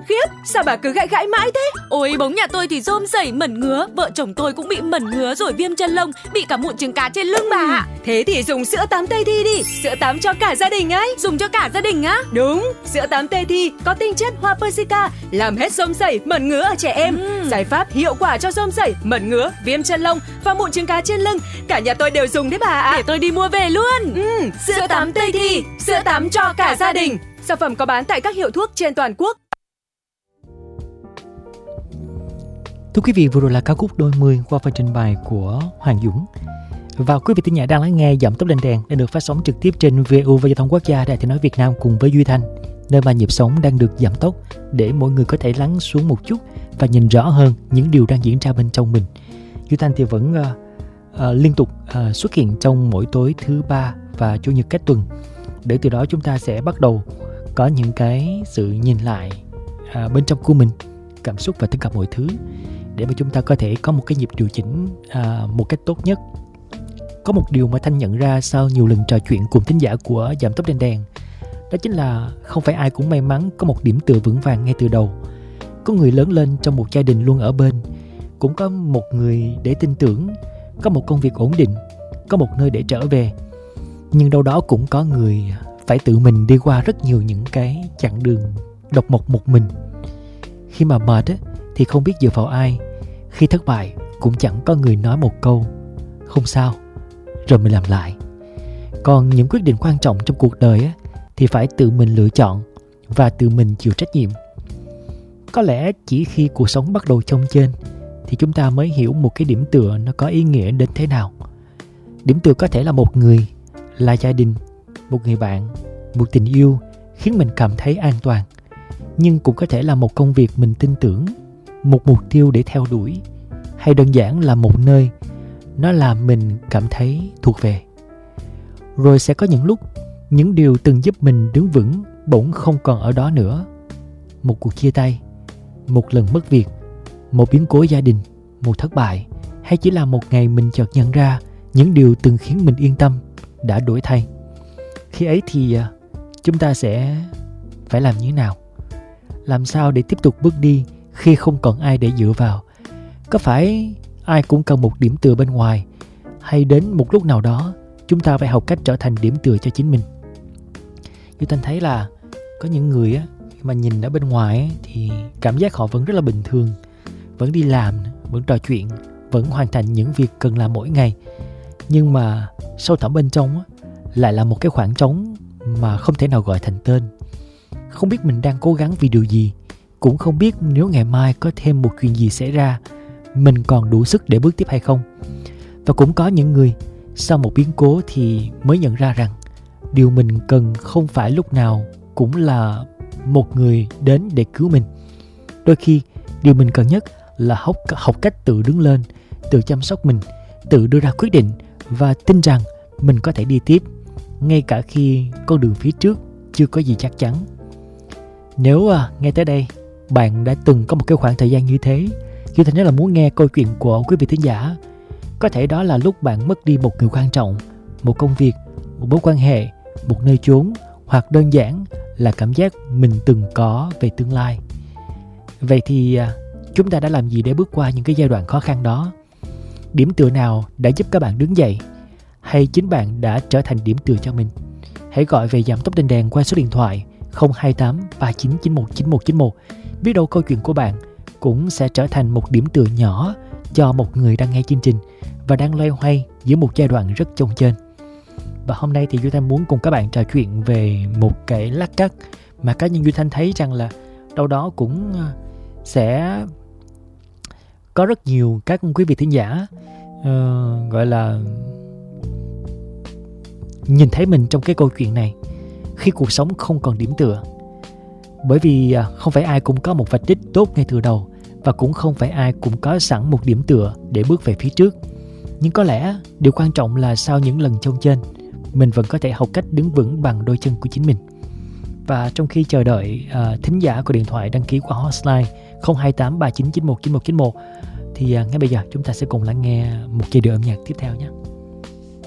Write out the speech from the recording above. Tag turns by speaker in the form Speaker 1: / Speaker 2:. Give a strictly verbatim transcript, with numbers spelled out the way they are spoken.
Speaker 1: khiếp, sao bà cứ gãi gãi mãi thế?
Speaker 2: Ôi bóng nhà tôi thì rôm rẩy mẩn ngứa, vợ chồng tôi cũng bị mẩn ngứa rồi viêm chân lông, bị cả mụn trứng cá trên lưng bà ạ.
Speaker 1: Thế thì dùng sữa tắm Tây Thi đi, sữa tắm cho cả gia đình ấy.
Speaker 2: Dùng cho cả gia đình á?
Speaker 1: Đúng, sữa tắm Tây Thi có tinh chất hoa Persica, làm hết rôm rẩy, mẩn ngứa ở trẻ em. Ừ. Giải pháp hiệu quả cho rôm rẩy, mẩn ngứa, viêm chân lông và mụn trứng cá trên lưng. Cả nhà tôi đều dùng đấy bà ạ.
Speaker 2: Để tôi đi mua về luôn.
Speaker 1: Ừ, sữa, sữa tắm Tây Thi, sữa tắm cho cả gia đình. Sản phẩm có bán tại các hiệu thuốc trên toàn quốc.
Speaker 3: Thưa quý vị, vừa rồi là ca khúc Đôi mươi qua phần trình bày của Hoàng Dũng. Và quý vị thính giả đang lắng nghe Giảm tốc lên đèn đang được phát sóng trực tiếp trên vê o vê Giao thông Quốc gia Đài Tiếng nói Việt Nam cùng với Duy Thanh, nơi mà nhịp sống đang được giảm tốc để mọi người có thể lắng xuống một chút và nhìn rõ hơn những điều đang diễn ra bên trong mình. Duy Thanh thì vẫn uh, uh, liên tục uh, xuất hiện trong mỗi tối thứ ba và chủ nhật cách tuần, để từ đó chúng ta sẽ bắt đầu có những cái sự nhìn lại uh, bên trong của mình, cảm xúc và tất cả mọi thứ, để mà chúng ta có thể có một cái nhịp điều chỉnh uh, một cách tốt nhất. Có một điều mà Thanh nhận ra sau nhiều lần trò chuyện cùng thính giả của Giảm tốc lên đèn, đó chính là không phải ai cũng may mắn có một điểm tựa vững vàng ngay từ đầu. Có người lớn lên trong một gia đình luôn ở bên, cũng có một người để tin tưởng, có một công việc ổn định, có một nơi để trở về. Nhưng đâu đó cũng có người phải tự mình đi qua rất nhiều những cái chặng đường độc mộc một mình. Khi mà mệt á, thì không biết dựa vào ai. Khi thất bại cũng chẳng có người nói một câu không sao, rồi mình làm lại. Còn những quyết định quan trọng trong cuộc đời á, thì phải tự mình lựa chọn và tự mình chịu trách nhiệm. Có lẽ chỉ khi cuộc sống bắt đầu chông chênh thì chúng ta mới hiểu một cái điểm tựa nó có ý nghĩa đến thế nào. Điểm tựa có thể là một người, là gia đình, một người bạn, một tình yêu khiến mình cảm thấy an toàn. Nhưng cũng có thể là một công việc mình tin tưởng, một mục tiêu để theo đuổi, hay đơn giản là một nơi nó làm mình cảm thấy thuộc về. Rồi sẽ có những lúc những điều từng giúp mình đứng vững bỗng không còn ở đó nữa. Một cuộc chia tay, một lần mất việc, một biến cố gia đình, một thất bại, hay chỉ là một ngày mình chợt nhận ra những điều từng khiến mình yên tâm đã đổi thay. Khi ấy thì chúng ta sẽ phải làm như thế nào? Làm sao để tiếp tục bước đi khi không còn ai để dựa vào? Có phải ai cũng cần một điểm tựa bên ngoài, hay đến một lúc nào đó chúng ta phải học cách trở thành điểm tựa cho chính mình? Như Thanh thấy là có những người á, mà nhìn ở bên ngoài á, thì cảm giác họ vẫn rất là bình thường, vẫn đi làm, vẫn trò chuyện, vẫn hoàn thành những việc cần làm mỗi ngày. Nhưng mà sâu thẳm bên trong á, lại là một cái khoảng trống mà không thể nào gọi thành tên. Không biết mình đang cố gắng vì điều gì, cũng không biết nếu ngày mai có thêm một chuyện gì xảy ra, mình còn đủ sức để bước tiếp hay không. Và cũng có những người sau một biến cố thì mới nhận ra rằng điều mình cần không phải lúc nào cũng là một người đến để cứu mình. Đôi khi điều mình cần nhất là học, học cách tự đứng lên, tự chăm sóc mình, tự đưa ra quyết định và tin rằng mình có thể đi tiếp, ngay cả khi con đường phía trước chưa có gì chắc chắn. Nếu à, nghe tới đây bạn đã từng có một cái khoảng thời gian như thế, Duy Thanh rất là muốn nghe câu chuyện của quý vị thính giả. Có thể đó là lúc bạn mất đi một người quan trọng, một công việc, một mối quan hệ, một nơi chốn, hoặc đơn giản là cảm giác mình từng có về tương lai. Vậy thì à, chúng ta đã làm gì để bước qua những cái giai đoạn khó khăn đó? Điểm tựa nào đã giúp các bạn đứng dậy? Hay chính bạn đã trở thành điểm tựa cho mình? Hãy gọi về Giảm tốc lên đèn qua số điện thoại không hai tám ba chín chín một chín một chín một. Biết đâu câu chuyện của bạn cũng sẽ trở thành một điểm tựa nhỏ cho một người đang nghe chương trình và đang loay hoay giữa một giai đoạn rất chông chênh. Và hôm nay thì Duy Thanh muốn cùng các bạn trò chuyện về một cái lát cắt mà cá nhân Duy Thanh thấy rằng là đâu đó cũng sẽ có rất nhiều các quý vị thính giả uh, gọi là nhìn thấy mình trong cái câu chuyện này khi cuộc sống không còn điểm tựa. Bởi vì không phải ai cũng có một vạch đích tốt ngay từ đầu, và cũng không phải ai cũng có sẵn một điểm tựa để bước về phía trước. Nhưng có lẽ điều quan trọng là sau những lần chông chênh, mình vẫn có thể học cách đứng vững bằng đôi chân của chính mình. Và trong khi chờ đợi uh, thính giả của điện thoại đăng ký qua hotline không hai tám ba chín chín một chín một chín một, thì uh, ngay bây giờ chúng ta sẽ cùng lắng nghe một giai điệu âm nhạc tiếp theo nhé.